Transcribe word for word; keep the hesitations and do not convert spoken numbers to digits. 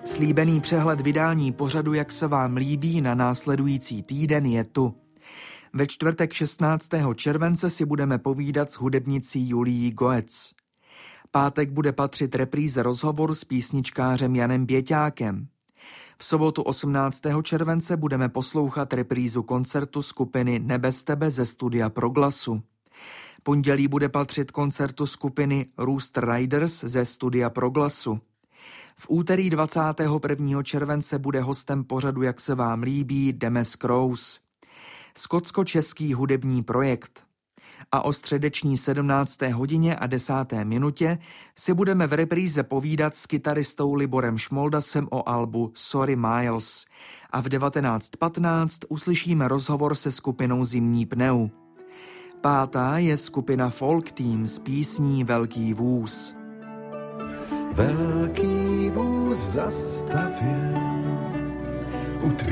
Slíbený přehled vydání pořadu Jak se vám líbí na následující týden je tu. Ve čtvrtek šestnáctého července si budeme povídat s hudebnicí Julií Goec. Pátek bude patřit repríze rozhovor s písničkářem Janem Běťákem. V sobotu osmnáctého července budeme poslouchat reprízu koncertu skupiny Nebez tebe ze studia Proglasu. Pondělí bude patřit koncertu skupiny Rooster Riders ze studia Proglasu. V úterý dvacátého prvního července bude hostem pořadu Jak se vám líbí Demes Krous. Skotsko-český hudební projekt. A o středeční sedmnácté hodině a desáté minutě si budeme v repríze povídat s kytaristou Liborem Šmoldasem o albu Sorry Miles. A v devatenáct patnáct uslyšíme rozhovor se skupinou Zimní pneu. Pátá je skupina Folk Team s písní Velký vůz. Velký vůz zastavil u